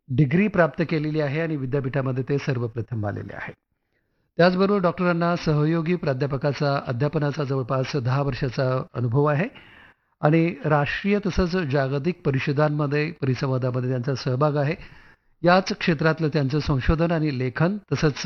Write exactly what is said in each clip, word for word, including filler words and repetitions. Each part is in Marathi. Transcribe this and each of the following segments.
डिग्री प्राप्त केलेली आहे आणि विद्यापीठामध्ये ते सर्वप्रथम आलेले आहेत. त्याचबरोबर डॉक्टरांना सहयोगी प्राध्यापकाचा अध्यापनाचा जवळपास दहा वर्षाचा अनुभव आहे आणि राष्ट्रीय तसंच जागतिक परिषदांमध्ये, परिसंवादामध्ये त्यांचा सहभाग आहे. याच क्षेत्रातलं त्यांचं संशोधन आणि लेखन तसंच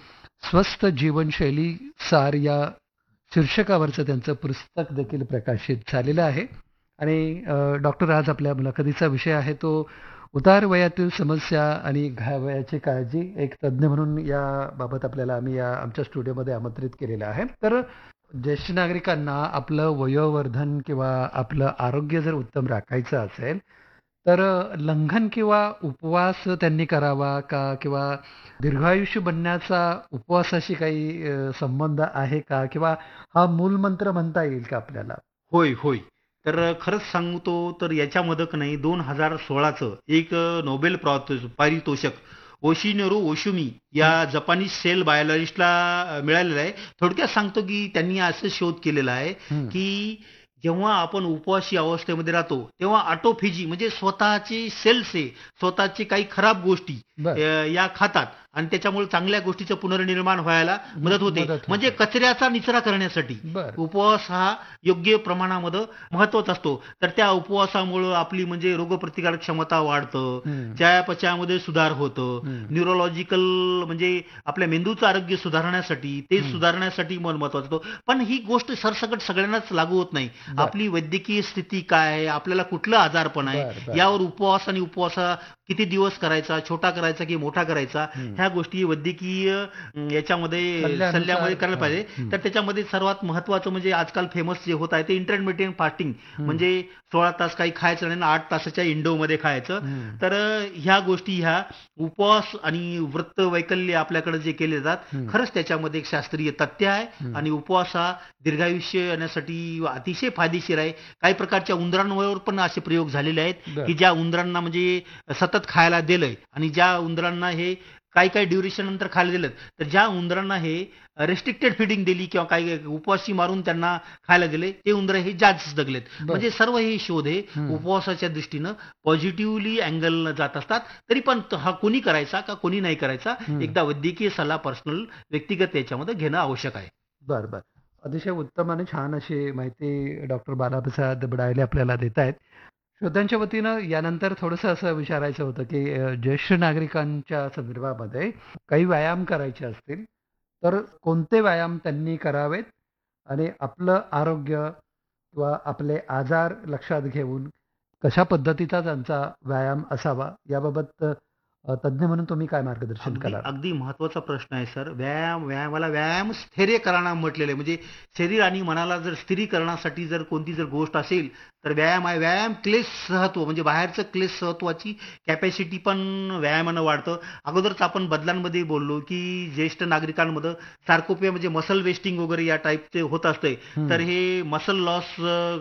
स्वस्थ जीवनशैली सार या शीर्षकावरचं त्यांचं पुस्तक देखील प्रकाशित झालेलं आहे. आणि अ, डॉक्टर आज आपल्या मुलाखतीचा विषय आहे तो उतार वयातील समस्या आणि घा वयाची काळजी. एक तज्ज्ञ म्हणून याबाबत आपल्याला आम्ही या आमच्या स्टुडिओमध्ये आमंत्रित केलेलं आहे. तर ज्येष्ठ नागरिकांना आपलं वयोवर्धन किंवा आपलं आरोग्य जर उत्तम राखायचं असेल, तर अ, लंघन किंवा उपवास त्यांनी करावा का? किंवा दीर्घायुष्य बनण्याचा उपवासाशी काही अ, संबंध आहे का? किंवा हा मूलमंत्र म्हणता येईल का आपल्याला? होय, होय. तर अ, खरंच सांगतो तर याच्यामध्ये का नाही दोन हजार सोळाचं एक अ, नोबेल प्रातो पारितोषिक ओशिनोरू ओशुमी या हं, जपानीज सेल बायोलॉजिस्टला अ, मिळालेलं आहे. थोडक्यात सांगतो की त्यांनी असं शोध केलेला आहे हं. की जेव्हा आपण उपवासी अवस्थेमध्ये राहतो तेव्हा ऑटोफेजी म्हणजे स्वतःचे सेल्स आहे, स्वतःचे काही खराब गोष्टी अ, बरं. या खातात आणि त्याच्यामुळे चांगल्या गोष्टीचं पुनर्निर्माण व्हायला हं, मदत होते. मदत म्हणजे होते. कचऱ्याचा निचरा करण्यासाठी बरं. उपवास हा योग्य प्रमाणामध्ये महत्वाचा असतो. तर त्या उपवासामुळं आपली म्हणजे रोगप्रतिकारक क्षमता वाढतं, हं, चयापचयामध्ये सुधार होतं, हं, न्यूरोलॉजिकल म्हणजे आपल्या मेंदूचं आरोग्य सुधारण्यासाठी, ते हं. सुधारण्यासाठी मन महत्वाचं असतो. पण ही गोष्ट सरसकट सगळ्यांनाच लागू होत नाही. बरं. आपली वैद्यकीय स्थिती काय आहे, आपल्याला कुठलं आजारपण आहे, बरं, बरं. यावर उपवास आणि उपवासा किती दिवस करायचा, छोटा करायचा की मोठा करायचा, हं. ह्या गोष्टी वैद्यकीय अं, याच्यामध्ये सल्ल्यामध्ये सल्ल्यानुसार करायला हां. पाहिजे. हं, तर त्याच्यामध्ये सर्वात महत्त्वाचं म्हणजे आजकाल फेमस जे होत आहे ते इंटरमिडिएट फास्टिंग हं, म्हणजे सोळा तास काही खायचं नाही आणि आठ तासाच्या इंडोमध्ये खायचं. हं, तर अ, ह्या गोष्टी ह्या उपवास आणि व्रत वैकल्य आपल्याकडे जे केले जातात हं, खरंच त्याच्यामध्ये एक शास्त्रीय तथ्य आहे हं. आणि उपवास हा दीर्घायुष्य येण्यासाठी अतिशय फायदेशीर आहे. काही प्रकारच्या उंदरांवर पण असे प्रयोग झालेले आहेत बरं. की ज्या उंदरांना म्हणजे सतत खायला दिलंय आणि ज्या उंदरांना हे काही काही ड्युरेशन नंतर खायला दिलं तर ज्या उंदरांना हे रेस्ट्रिक्टेड फिडिंग दिली किंवा काही उपवासी मारून त्यांना खायला दिले ते उंदर हे जास्त जगलेत. बरं. म्हणजे सर्व हे शोध हे हं, उपवासाच्या दृष्टीनं पॉझिटिव्हली अँगल जात असतात. तरी पण त- हा कोणी करायचा का कोणी नाही करायचा हं. एकदा वैद्यकीय सल्ला पर्सनल व्यक्तिगत याच्यामध्ये घेणं आवश्यक आहे. बरं, बरं. अतिशय उत्तम आणि छान अशी माहिती डॉक्टर बालाप्रसाद बडायले आपल्याला देत आहेत. श्रोत्यांच्या वतीनं यानंतर थोडंसं असं विचारायचं होतं, की अ, ज्येष्ठ नागरिकांच्या संदर्भामध्ये काही व्यायाम करायचे असतील, तर कोणते व्यायाम त्यांनी करावेत? आणि आपलं आरोग्य किंवा आपले आजार लक्षात घेऊन कशा पद्धतीचा त्यांचा व्यायाम असावा, याबाबत अ, तज्ञ म्हणून तुम्ही काय मार्गदर्शन अगदी कराल? अगदी महत्वाचा प्रश्न आहे सर. व्यायाम व्यायामाला व्यायाम स्थैर्यकरणा म्हटलेलं आहे. म्हणजे शरीर आणि मनाला जर स्थिरीकरणासाठी जर कोणती जर गोष्ट असेल तर व्यायाम आहे. व्यायाम क्लेश सहत्व म्हणजे बाहेरचं क्लेश सहत्वाची कॅपॅसिटी पण व्यायामानं वाढतं. अगोदरच आपण बदलांमध्ये बोललो की ज्येष्ठ नागरिकांमध्ये सार्कोपिया म्हणजे मसल वेस्टिंग वगैरे या टाईपचे होत असते. हं, तर हे मसल लॉस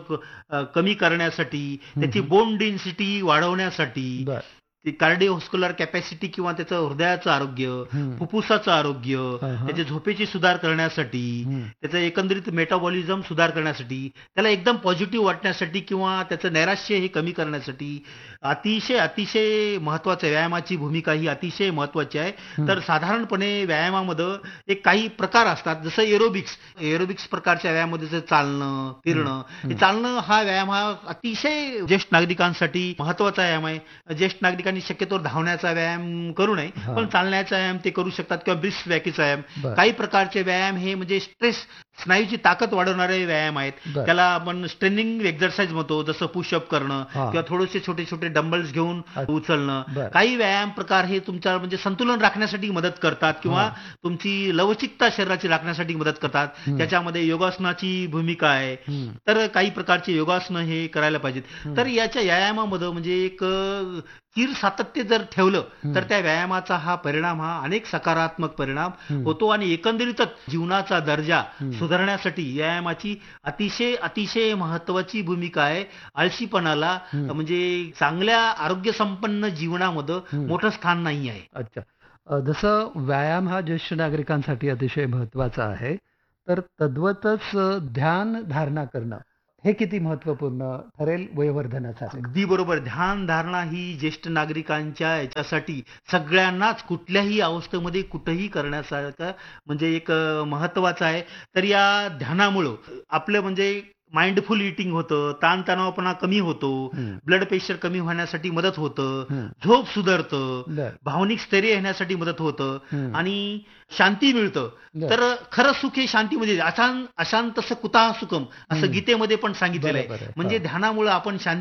कमी करण्यासाठी, हं, त्याची हं. बोन डेन्सिटी वाढवण्यासाठी, बरं. ती कार्डिओव्हास्क्युलर कॅपॅसिटी किंवा त्याचं हृदयाचं आरोग्य, हं. फुफ्फुसाचं आरोग्य, हां, हां. त्याच्या झोपेची सुधार करण्यासाठी, हं. त्याचं एकंदरीत मेटाबॉलिझम सुधार करण्यासाठी, त्याला एकदम पॉझिटिव्ह वाटण्यासाठी किंवा त्याचं नैराश्य हे कमी करण्यासाठी अतिशय अतिशय महत्वाचं आहे. व्यायामाची भूमिका ही अतिशय महत्वाची आहे. हं. तर साधारणपणे व्यायामामध्ये एक काही प्रकार असतात जसं एरोबिक्स एरोबिक्स प्रकारच्या व्यायामामध्ये जसं चालणं, हं. फिरणं. हे हं. चालणं हा व्यायाम हा अतिशय ज्येष्ठ नागरिकांसाठी महत्वाचा व्यायाम आहे. ज्येष्ठ नागरिकांनी शक्यतो धावण्याचा व्यायाम करू नये, पण हां. चालण्याचा व्यायाम ते करू शकतात किंवा ब्रिस्क वॅकीचा व्यायाम. बरं, काही प्रकारचे व्यायाम हे म्हणजे स्ट्रेस स्नायूची ताकद वाढवणारे व्यायाम आहेत. बरं. त्याला आपण स्ट्रेनिंग एक्झरसाइज म्हणतो जसं पुशअप करणं हां. किंवा थोडेसे छोटे छोटे डंबल्स घेऊन अच्छा. उचलणं. बरं. काही व्यायाम प्रकार हे तुमच्या म्हणजे संतुलन राखण्यासाठी मदत करतात किंवा हां. तुमची लवचिकता शरीराची राखण्यासाठी मदत करतात. हं. त्याच्यामध्ये योगासनाची भूमिका आहे. हं. तर काही प्रकारचे योगासनं हे करायला पाहिजेत. हं. तर याच्या व्यायामामध्ये म्हणजे एक अ, स्थिर सातत्य जर ठेवलं तर हं. त्या व्यायामाचा हा परिणाम हा अनेक सकारात्मक परिणाम हं. होतो आणि एकंदरीतच जीवनाचा दर्जा हं. सुधारण्यासाठी व्यायामाची अतिशय अतिशय महत्वाची भूमिका आहे. आळशीपणाला हं. म्हणजे चांगल्या आरोग्यसंपन्न जीवनामध्ये हं. मोठं स्थान नाही आहे. अच्छा. अ, जसं व्यायाम हा ज्येष्ठ नागरिकांसाठी अतिशय महत्त्वाचा आहे, तर तद्वतच अ, ध्यान धारणा करणं हे किती महत्वपूर्ण ठरेल वयोवर्धनासाठी? अगदी बरोबर. ध्यान धारणा ही ज्येष्ठ नागरिकांच्या याच्यासाठी सगळ्यांनाच कुठल्याही अवस्थेमध्ये कुठेही करण्यासारखं म्हणजे एक अ, महत्वाचं आहे. तर या ध्यानामुळं आपलं म्हणजे माइंडफुल इटिंग होतं, ताणतणावपणा कमी होतो, हं, ब्लड प्रेशर कमी होण्यासाठी मदत होतं, हं. झोप सुधारतं, बर भावनिक स्थैर्य येण्यासाठी मदत होतं हं, आणि शांती मिळतं. बर तर खरं सुख हे शांतीमध्ये. अशांत अशांतस कुतः सुखम असं हं. गीतेमध्ये पण सांगितलेलं आहे. बरोबर आहे. म्हणजे हो. ध्यानामुळे आपण शांती